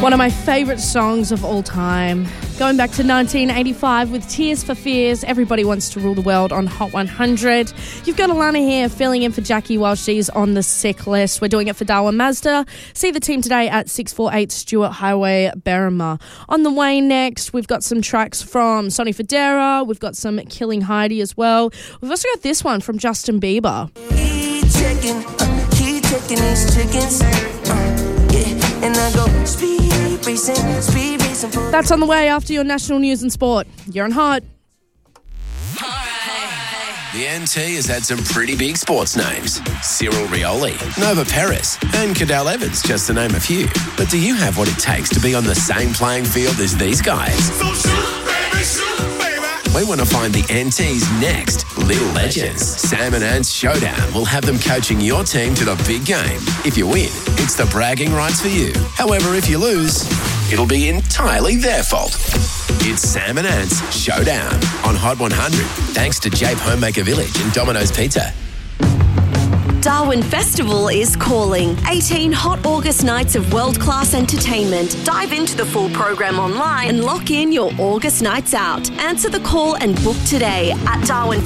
One of my favourite songs of all time. Going back to 1985 with Tears for Fears, Everybody Wants to Rule the World on Hot 100. You've got Alana here filling in for Jackie while she's on the sick list. We're doing it for Darwin Mazda. See the team today at 648 Stewart Highway, Berrima. On the way next, we've got some tracks from Sonny Fodera. We've got some Killing Heidi as well. We've also got this one from Justin Bieber. Keep taking these chickens. And I go speed racing. That's on the way after your national news and sport. You're on Hot. The NT has had some pretty big sports names. Cyril Rioli, Nova Peris, and Cadell Evans, just to name a few. But do you have what it takes to be on the same playing field as these guys? So shoot, baby, shoot, baby. We want to find the NT's next little legends. Sam and Ant's Showdown will have them coaching your team to the big game. If you win, it's the bragging rights for you. However, if you lose, it'll be entirely their fault. It's Sam and Ant's Showdown on Hot 100, thanks to Jape Homemaker Village and Domino's Pizza. Darwin Festival is calling. 18 hot August nights of world-class entertainment. Dive into the full program online and lock in your August nights out. Answer the call and book today at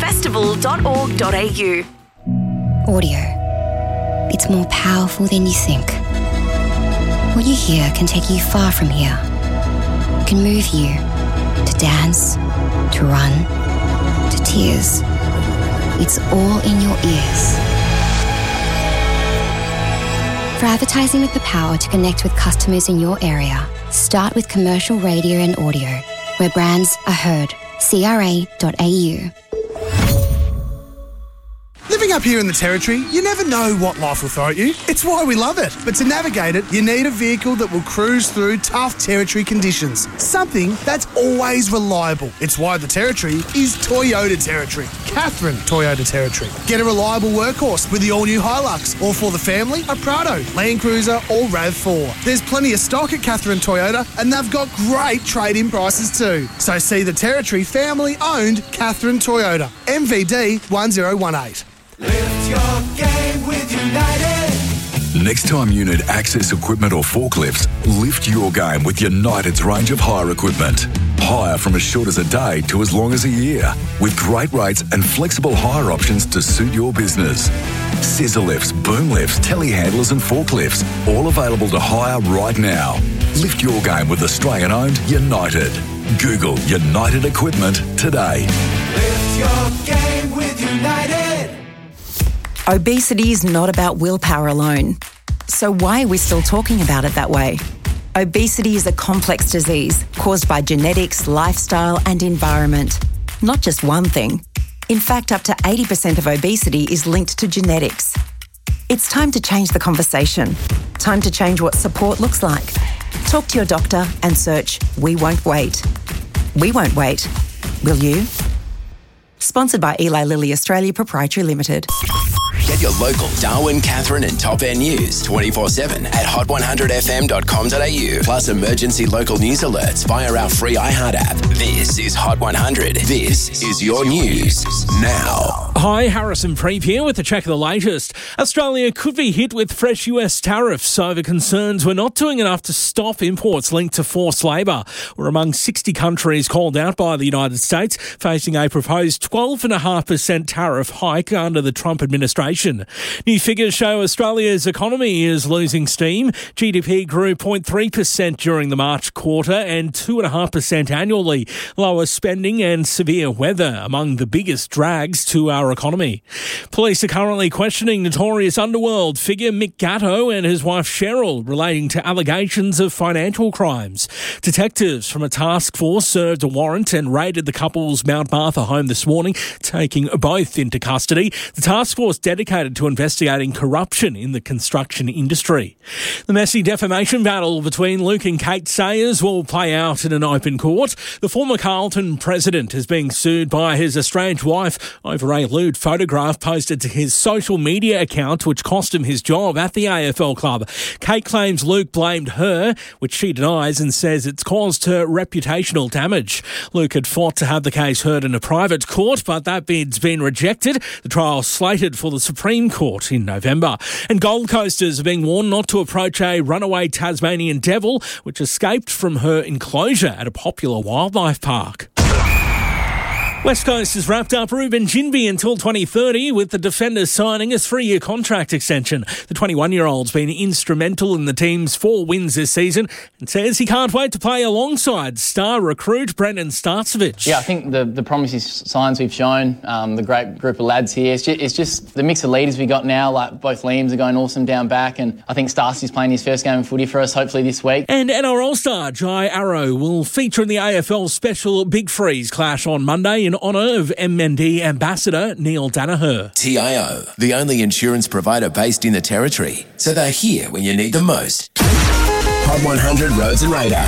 darwinfestival.org.au. Audio. It's more powerful than you think. What you hear can take you far from here. It can move you to dance, to run, to tears. It's all in your ears. For advertising with the power to connect with customers in your area, start with commercial radio and audio, where brands are heard. CRA.au. Living up here in the Territory, you never know what life will throw at you. It's why we love it. But to navigate it, you need a vehicle that will cruise through tough Territory conditions. Something that's always reliable. It's why the Territory is Toyota Territory. Catherine Toyota Territory. Get a reliable workhorse with the all-new Hilux. Or for the family, a Prado, Land Cruiser or RAV4. There's plenty of stock at Catherine Toyota and they've got great trade-in prices too. So see the Territory family-owned Catherine Toyota. MVD 1018. Lift your game with United. Next time you need access equipment or forklifts, lift your game with United's range of hire equipment. Hire from as short as a day to as long as a year, with great rates and flexible hire options to suit your business. Scissor lifts, boom lifts, telehandlers and forklifts, all available to hire right now. Lift your game with Australian-owned United. Google United Equipment today. Lift your game with United. Obesity is not about willpower alone. So why are we still talking about it that way? Obesity is a complex disease caused by genetics, lifestyle and environment. Not just one thing. In fact, up to 80% of obesity is linked to genetics. It's time to change the conversation. Time to change what support looks like. Talk to your doctor and search We Won't Wait. We won't wait. Will you? Sponsored by Eli Lilly Australia Proprietary Limited. Get your local Darwin, Catherine and Top End news 24/7 at hot100fm.com.au. Plus emergency local news alerts via our free iHeart app. This is Hot 100. This is your news now. Hi, Harrison Preep here with a check of the latest. Australia could be hit with fresh US tariffs over concerns we're not doing enough to stop imports linked to forced labour. We're among 60 countries called out by the United States, facing a proposed 12.5% tariff hike under the Trump administration. New figures show Australia's economy is losing steam. GDP grew 0.3% during the March quarter and 2.5% annually. Lower spending and severe weather among the biggest drags to our economy. Police are currently questioning notorious underworld figure Mick Gatto and his wife Cheryl relating to allegations of financial crimes. Detectives from a task force served a warrant and raided the couple's Mount Martha home this morning, taking both into custody. The task force dedicated to investigating corruption in the construction industry. The messy defamation battle between Luke and Kate Sayers will play out in an open court. The former Carlton president is being sued by his estranged wife over a Luke lewd photograph posted to his social media account, which cost him his job at the AFL club. Kate claims Luke blamed her, which she denies, and says it's caused her reputational damage. Luke had fought to have the case heard in a private court, but that bid's been rejected. The trial slated for the Supreme Court in November. And Gold Coasters are being warned not to approach a runaway Tasmanian devil, which escaped from her enclosure at a popular wildlife park. West Coast has wrapped up Ruben Jinby until 2030 with the defender signing a 3-year contract extension. The 21-year-old's been instrumental in the team's 4 wins this season and says he can't wait to play alongside star recruit Brendan Starcevich. Yeah, I think the promising signs we've shown, the great group of lads here, it's just the mix of leaders we got now, like both Liams are going awesome down back, and I think Starcy's playing his first game of footy for us hopefully this week. And NRL star Jai Arrow will feature in the AFL special Big Freeze clash on Monday in honour of MND ambassador Neil Danaher. TIO, the only insurance provider based in the Territory, so they're here when you need them most. Hot 100 Roads and Radar.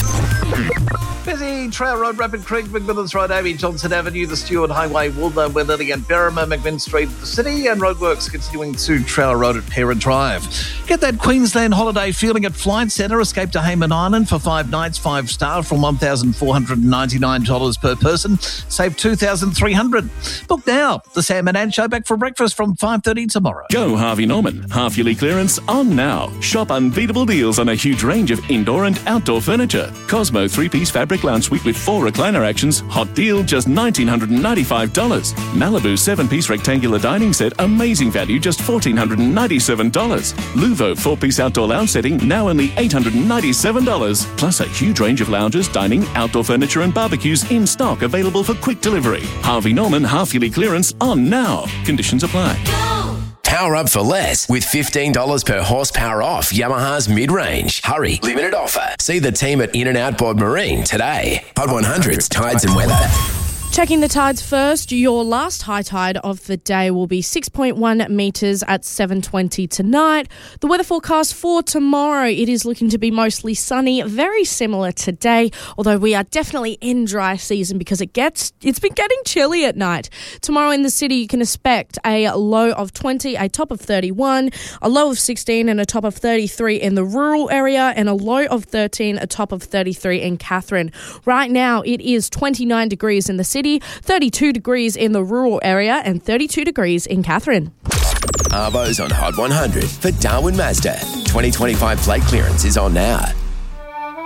Busy Trail Road, Rapid Creek, McMillan's Road, Amy Johnson Avenue, the Stewart Highway, Woolner, Willilly and Berrima, McMinn Street, the city, and roadworks continuing to Trail Road at Parent Drive. Get that Queensland holiday feeling at Flight Centre. Escape to Hayman Island for 5 nights, 5-star from $1,499 per person. Save $2,300. Book now. The Sam and Ann Show back for breakfast from 5:30 tomorrow. Go Harvey Norman. Half-yearly clearance on now. Shop unbeatable deals on a huge range of indoor and outdoor furniture. Cosmo 3-piece fabric lounge suite with 4 recliner actions. Hot deal, just $1,995. Malibu 7-piece rectangular dining set. Amazing value, just $1,497. Luvo 4-piece outdoor lounge setting. Now only $897. Plus a huge range of lounges, dining, outdoor furniture and barbecues in stock, available for quick delivery. Harvey Norman half-yearly clearance on now. Conditions apply. Power up for less with $15 per horsepower off Yamaha's mid-range. Hurry, limited offer. See the team at In-N-Out Bod Marine today. Hot 100's Tides and Weather. Checking the tides first, your last high tide of the day will be 6.1 metres at 7:20 tonight. The weather forecast for tomorrow, it is looking to be mostly sunny, very similar today, although we are definitely in dry season because it's been getting chilly at night. Tomorrow in the city, you can expect a low of 20, a top of 31, a low of 16 and a top of 33 in the rural area, and a low of 13, a top of 33 in Katherine. Right now, it is 29 degrees in the city, 32 degrees in the rural area and 32 degrees in Katherine. Arvo's on Hot 100 for Darwin Mazda. 2025 plate clearance is on now.